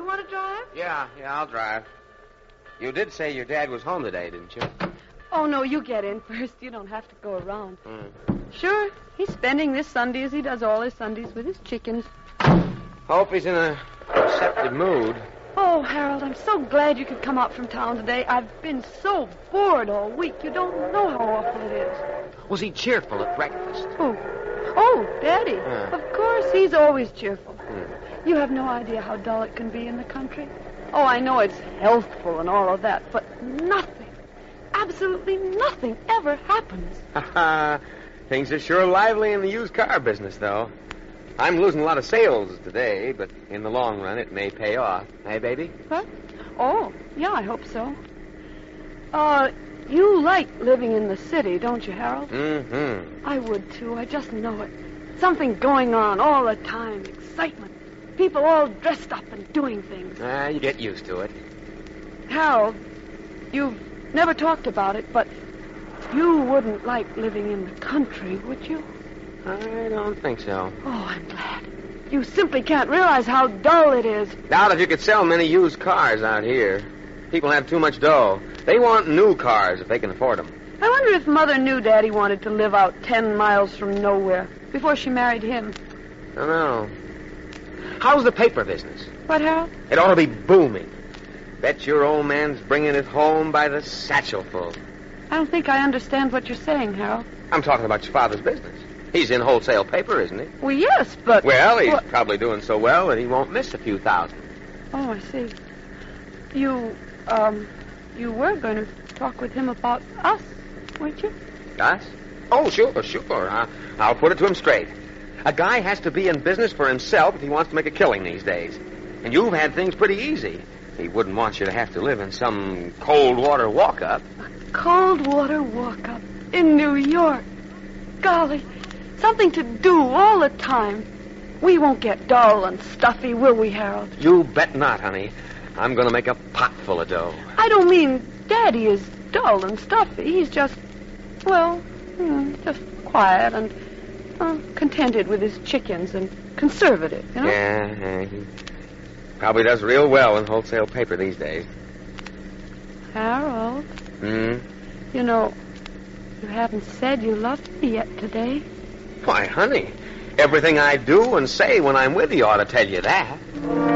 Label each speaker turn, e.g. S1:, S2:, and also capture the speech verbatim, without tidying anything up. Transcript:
S1: You want to drive?
S2: Yeah, yeah, I'll drive. You did say your dad was home today, didn't you?
S1: Oh, no, you get in first. You don't have to go around.
S2: Mm.
S1: Sure, he's spending this Sunday as he does all his Sundays with his chickens.
S2: Hope he's in a receptive mood.
S1: Oh, Harold, I'm so glad you could come up from town today. I've been so bored all week. You don't know how awful it is.
S2: Was he cheerful at breakfast?
S1: Who? Oh, Daddy.
S2: Yeah.
S1: Of course, he's always cheerful.
S2: Hmm.
S1: You have no idea how dull it can be in the country. Oh, I know it's healthful and all of that, but nothing, absolutely nothing ever happens.
S2: Ha Things are sure lively in the used car business, though. I'm losing a lot of sales today, but in the long run, it may pay off. Hey, baby?
S1: What? Oh, yeah, I hope so. Uh, you like living in the city, don't you, Harold?
S2: Mm-hmm.
S1: I would, too. I just know it. Something going on all the time. Excitement. People all dressed up and doing things.
S2: Ah, you get used to it.
S1: Harold, you've never talked about it, but you wouldn't like living in the country, would you?
S2: I don't think so.
S1: Oh, I'm glad. You simply can't realize how dull it is.
S2: Doubt if you could sell many used cars out here. People have too much dough. They want new cars if they can afford them.
S1: I wonder if Mother knew Daddy wanted to live out ten miles from nowhere before she married him.
S2: I don't know. How's the paper business?
S1: What, Harold?
S2: It ought to be booming. Bet your old man's bringing it home by the satchelful.
S1: I don't think I understand what you're saying, Harold.
S2: I'm talking about your father's business. He's in wholesale paper, isn't he?
S1: Well, yes, but...
S2: Well, he's
S1: What?
S2: probably doing so well that he won't miss a few thousand.
S1: Oh, I see. You, um, you were going to talk with him about us, weren't you?
S2: Us? Oh, sure, sure. I, I'll put it to him straight. A guy has to be in business for himself if he wants to make a killing these days. And you've had things pretty easy. He wouldn't want you to have to live in some cold water walk-up.
S1: Cold water walk-up in New York. Golly, something to do all the time. We won't get dull and stuffy, will we, Harold?
S2: You bet not, honey. I'm going to make a pot full of dough.
S1: I don't mean Daddy is dull and stuffy. He's just, well, hmm, just quiet and uh, contented with his chickens and conservative, you know?
S2: Yeah, yeah, he probably does real well in wholesale paper these days.
S1: Harold,
S2: Hmm?
S1: you know, you haven't said you loved me yet today.
S2: Why, honey, everything I do and say when I'm with you ought to tell you that.